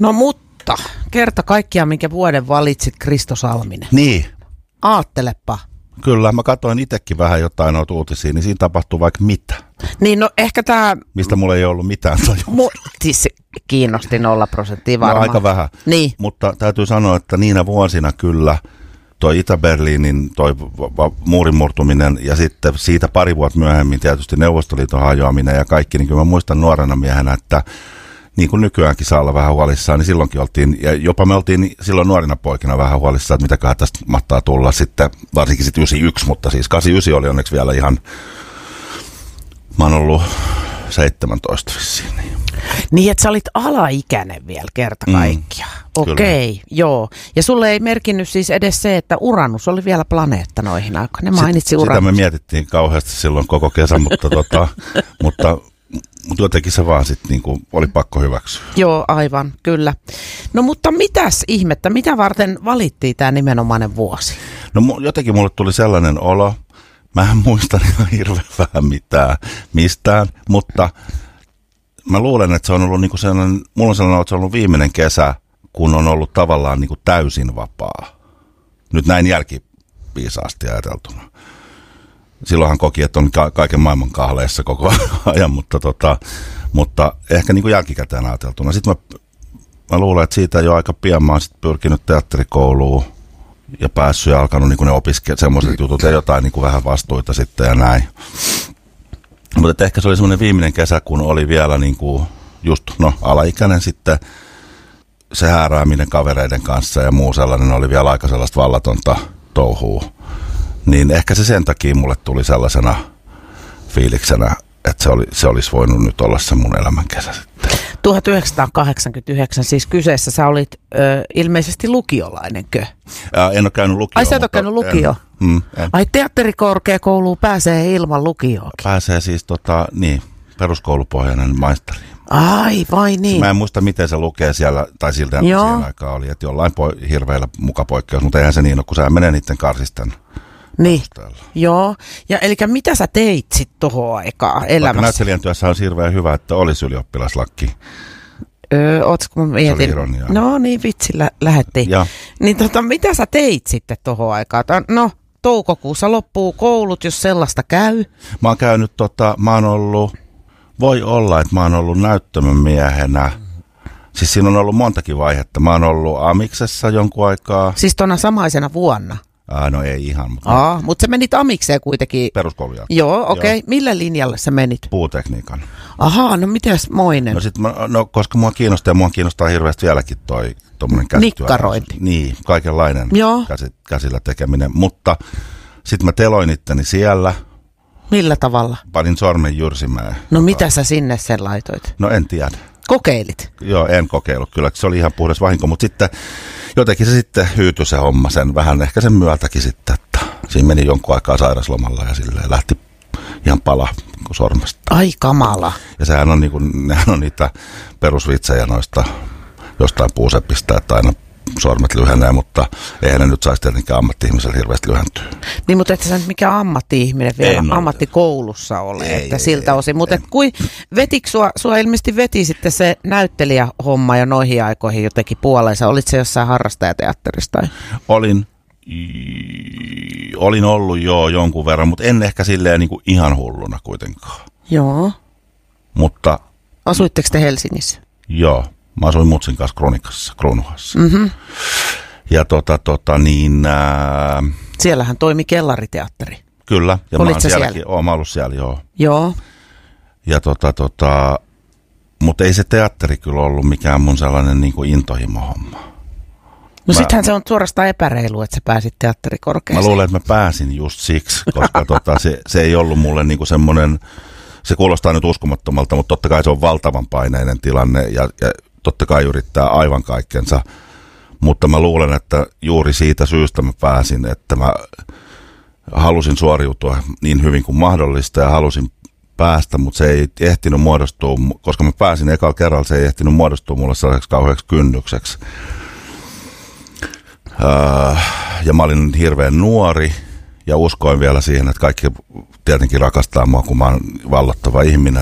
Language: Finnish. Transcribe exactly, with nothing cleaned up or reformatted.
No mutta, kerta kaikkiaan, minkä vuoden valitsit Kristo Salminen. Niin. Aattelepa. Kyllä, mä katsoin itsekin vähän jotain noita uutisia, niin siinä tapahtuu vaikka mitä. Niin no ehkä tämä... Mistä mulla ei ollut mitään tajua. Mu- siis kiinnosti nolla prosenttia varmaan. No aika vähän, niin. Mutta täytyy sanoa, että niinä vuosina kyllä toi Itä-Berliinin toi muurin murtuminen ja sitten siitä pari vuotta myöhemmin tietysti Neuvostoliiton hajoaminen ja kaikki, niin kyllä mä muistan nuorena miehenä, että niin kuin nykyäänkin saa olla vähän huolissaan, niin silloinkin oltiin, ja jopa me oltiin silloin nuorina poikina vähän huolissaan, että mitäköhän tästä mahtaa tulla sitten, varsinkin sitten yhdeksänkymmentäyksi, mutta siis kahdeksankymmentäyhdeksän oli onneksi vielä ihan, mä oon ollut seitsemäntoista vissiin. Niin, niin että sä olit alaikäinen vielä kerta kaikkiaan. Mm, Okei, okay, joo. Ja sulle ei merkinnyt siis edes se, että Uranus oli vielä planeetta noihin aikoihin. Ne mainitsi Uranus. Sitä me mietittiin kauheasti silloin koko kesän, mutta, tota, mutta Mutta jotenkin se vaan sitten niinku oli pakko hyväksyä. Joo, aivan, kyllä. No mutta mitäs ihmettä, mitä varten valittiin tämä nimenomainen vuosi? No jotenkin mulle tuli sellainen olo, mä en muista ihan hirveän vähän mitään mistään, mutta mä luulen, että se on ollut niinku sellainen, mulla on sellainen, että se on ollut viimeinen kesä, kun on ollut tavallaan niinku täysin vapaa. Nyt näin jälkiviisaasti ajateltuna. Silloinhan koki, että on ka- kaiken maailman kahleissa koko ajan, mutta, tota, mutta ehkä niin kuin jälkikäteen ajateltuna. Sitten mä, mä luulen, että siitä jo aika pian mä oon sit pyrkinyt teatterikouluun ja päässyt ja alkanut niin kuin ne opiskelijat, semmoiset jutut ja jotain niin kuin vähän vastuita sitten ja näin. Mutta ehkä se oli semmoinen viimeinen kesä, kun oli vielä niin kuin just no, alaikäinen sitten. Se häärääminen kavereiden kanssa ja muu sellainen oli vielä aika sellaista vallatonta touhua. Niin ehkä se sen takia mulle tuli sellaisena fiiliksenä, että se, oli, se olisi voinut nyt olla se mun elämän kesä sitten. tuhatyhdeksänsataakahdeksankymmentäyhdeksän siis kyseessä, sä olit ö, ilmeisesti lukiolainenkö? Ää, en ole käynyt lukioon. Ai sä et ole käynyt lukioon? Mm, Ai teatterikorkeakouluun pääsee ilman lukioonkin? Pääsee siis tota, niin, peruskoulupohjainen maisteri. Ai, vai niin? Mä en muista, miten se lukee siellä, tai siltä siihen aikaan oli, että jollain po- hirveillä mukapoikkeus, mutta eihän se niin ole, kun sä menee niiden karsisten. Niin, joo. Ja eli mitä sä teit sitten tohon aikaan elämässä? Vaikka näyttelijän työssä on hirveän hyvä, että olisi ylioppilaslakki. Öö, ootko mä mietin? Se oli ironiaa. No niin, vitsillä lähettiin. Ja. Niin tota, mitä sä teit sitten tohon aikaan? No, toukokuussa loppuu koulut, jos sellaista käy. Mä oon käynyt, tota, mä oon ollut, voi olla, että mä oon ollut näyttömän miehenä. Siis siinä on ollut montakin vaihetta. Mä oon ollut Amiksessa jonkun aikaa. Siis tona samaisena vuonna? Ah, no ei ihan. Mutta Aa, mutta sä menit Amikseen kuitenkin. Peruskoulun jälkeen. Joo, okei. Okay. Millä linjalle sä menit? Puutekniikan. Ahaa, no mites moinen? No sit mä, no koska mua kiinnostaa ja mua kiinnostaa hirveästi vieläkin toi tommonen käsityö. Nikkarointi. Niin, kaikenlainen käsi, käsillä tekeminen. Mutta sit mä teloin itteni siellä. Millä tavalla? Panin sormen jyrsimään. No mitä sä sinne sen laitoit? No en tiedä. Kokeilit? Joo, en kokeillut. Kyllä se oli ihan puhdas vahinko, mutta sitten jotenkin se sitten hyytyi se homma sen vähän ehkä sen myötäkin sitten, että siinä meni jonkun aikaa sairaslomalla ja silleen lähti ihan pala sormesta. Ai kamala. Ja sehän on, niinku, nehän on niitä perusvitsejä noista jostain puuseppistä, että aina sormet lyhenee, mutta eihän ne nyt saisi tietenkään ammatti-ihmisellä hirveästi lyhentyä. Niin, mutta et sä nyt mikään ammatti-ihminen vielä ei, ammattikoulussa ole, ei, että ei, siltä ei, osin. Mutta kui vetikö sua, sua ilmeisesti veti sitten se näyttelijähomma jo noihin aikoihin jotenkin puoleensa? Olit se jossain harrastajateatterissa tai? Olin, olin ollut jo jonkun verran, mutta en ehkä silleen niin kuin ihan hulluna kuitenkaan. Joo. Mutta asuitteko te Helsingissä? Joo. Mä asuin mutsin kanssa Kronikassa, Kruunuhassa. Mm-hmm. Ja tota, tota niin... Ää... Siellähän toimi kellariteatteri. Kyllä. Ja Olit mä oon sä sielläkin, siellä? oon mä ollut siellä, joo. Joo. Ja tota, tota... Mutta ei se teatteri kyllä ollut mikään mun sellainen niin kuin intohimo-homma. No mä... sittenhän se on suorastaan epäreilu, että sä pääsit teatterikorkeaseen. Mä luulen, että mä pääsin just siksi, koska tota, se, se ei ollut mulle niin kuin semmoinen... Se kuulostaa nyt uskomattomalta, mutta totta kai se on valtavan paineinen tilanne ja, ja totta kai yrittää aivan kaikkensa. Mutta mä luulen, että juuri siitä syystä mä pääsin, että mä halusin suoriutua niin hyvin kuin mahdollista ja halusin päästä, mutta se ei ehtinyt muodostua, koska mä pääsin ekalla kerralla, se ei ehtinyt muodostua mulle sellaiseksi kauheaksi kynnykseksi. Öö, ja mä olin hirveän nuori. Ja uskoin vielä siihen, että kaikki tietenkin rakastaa mua, kun mä oon vallottava ihminen.